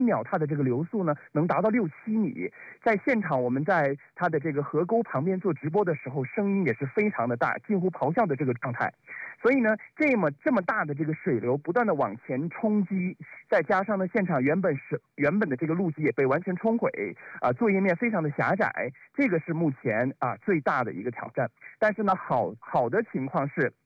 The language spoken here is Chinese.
秒它的这个流速呢能达到6-7米。在现场我们在它的这个河沟旁边做直播的时候，声音也是非常的大，近乎咆哮的这个状态。所以呢，这么大的这个水流不断的往前冲击，再加上呢，现场原本的这个路基也被完全冲毁作业面非常的狭窄，这个是目前最大的一个挑战。但是呢，好的情况是，